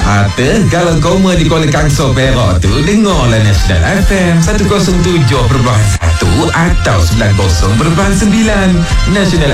Kalau koma di Kuala Kangsar Perak tu, dengarlah National FM 107.1 atau 90.9 National